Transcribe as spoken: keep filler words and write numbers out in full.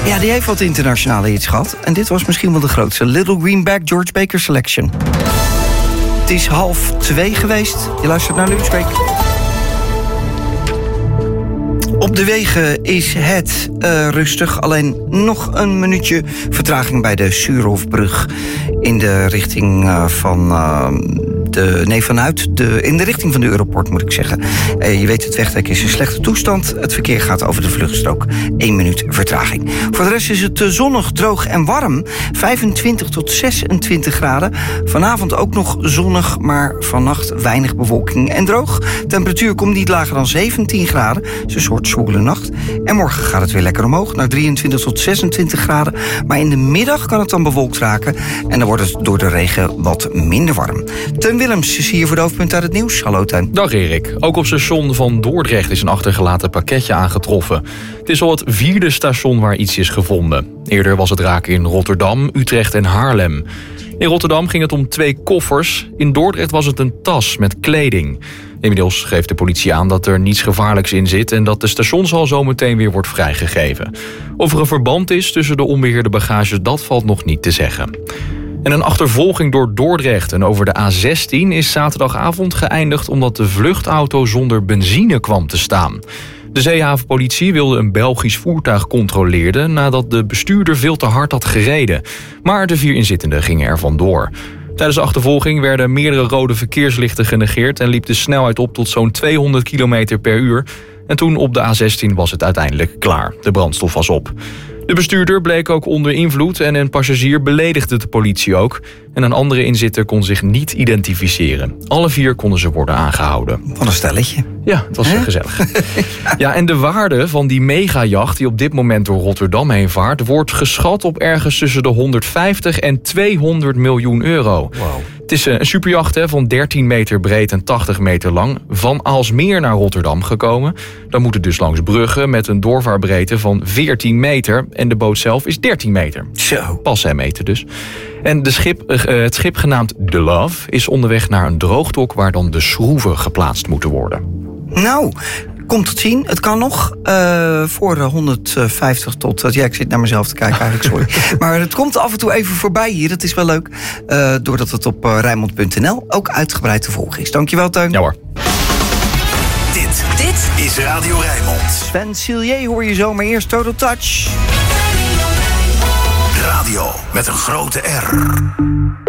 Ja, die heeft wat internationale hits gehad. En dit was misschien wel de grootste. Little Greenback, George Baker Selection. Het is half twee geweest. Je luistert naar Lunchbreak. Op de wegen is het uh, rustig. Alleen nog een minuutje vertraging bij de Suurhofbrug. In de richting uh, van... Uh, De, nee, vanuit de, in de richting van de Europort, moet ik zeggen. Uh, je weet, het wegdek is in slechte toestand. Het verkeer gaat over de vluchtstrook. Eén minuut vertraging. Voor de rest is het zonnig, droog en warm. vijfentwintig tot zesentwintig graden. Vanavond ook nog zonnig, maar vannacht weinig bewolking en droog. Temperatuur komt niet lager dan zeventien graden. Het is een soort zwoele nacht. En morgen gaat het weer lekker omhoog, naar drieëntwintig tot zesentwintig graden. Maar in de middag kan het dan bewolkt raken. En dan wordt het door de regen wat minder warm. Teun Willems is hier voor de hoofdpunten uit het nieuws. Hallo Teun. Dag Erik. Ook op station van Dordrecht is een achtergelaten pakketje aangetroffen. Het is al het vierde station waar iets is gevonden. Eerder was het raak in Rotterdam, Utrecht en Haarlem. In Rotterdam ging het om twee koffers. In Dordrecht was het een tas met kleding. Inmiddels geeft de politie aan dat er niets gevaarlijks in zit en dat de stationshal zo meteen weer wordt vrijgegeven. Of er een verband is tussen de onbeheerde bagage, dat valt nog niet te zeggen. En een achtervolging door Dordrecht en over de A zestien is zaterdagavond geëindigd omdat de vluchtauto zonder benzine kwam te staan. De zeehavenpolitie wilde een Belgisch voertuig controleerden nadat de bestuurder veel te hard had gereden. Maar de vier inzittenden gingen er vandoor. Tijdens de achtervolging werden meerdere rode verkeerslichten genegeerd en liep de snelheid op tot zo'n tweehonderd kilometer per uur. En toen op de A zestien was het uiteindelijk klaar. De brandstof was op. De bestuurder bleek ook onder invloed en een passagier beledigde de politie ook. En een andere inzitter kon zich niet identificeren. Alle vier konden ze worden aangehouden. Wat een stelletje. Ja, het was He? gezellig. Ja, en de waarde van die megajacht die op dit moment door Rotterdam heen vaart wordt geschat op ergens tussen de honderdvijftig en tweehonderd miljoen euro. Wow. Het is een superjacht hè, van dertien meter breed en tachtig meter lang. Van Aalsmeer naar Rotterdam gekomen. Dan moet het dus langs bruggen met een doorvaarbreedte van veertien meter. En de boot zelf is dertien meter. Zo. Pas en meter dus. En de schip, uh, het schip genaamd The Love is onderweg naar een droogdok waar dan de schroeven geplaatst moeten worden. Nou, komt tot zien. Het kan nog uh, voor honderdvijftig tot... Uh, ja, ik zit naar mezelf te kijken eigenlijk, sorry. Maar het komt af en toe even voorbij hier. Dat is wel leuk. Uh, doordat het op uh, Rijnmond punt n l ook uitgebreid te volgen is. Dankjewel, Teun. Ja hoor. Dit, dit is Radio Rijnmond. Sven Sillier hoor je zo, maar eerst Total Touch. Radio met een grote R.